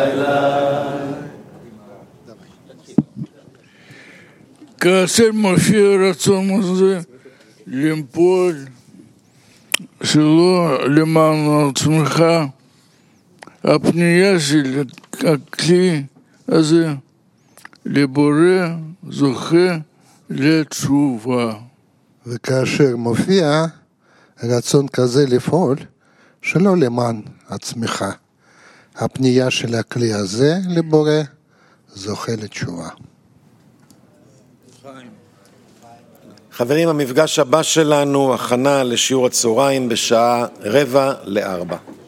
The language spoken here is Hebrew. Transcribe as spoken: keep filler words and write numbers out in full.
כאשר מופיע הרצון הזה למפול שלא למען עצמך, הפנייה של הכלי הזה לבורא זוכה לתשובה. וכאשר מופיע רצון כזה לפעול שלא למען עצמך, הפנייה של הכלי הזה לבורא זוכה לתשובה. חברים, המפגש הבא שלנו, הכנה לשיעור הצהריים בשעה רבע לארבע.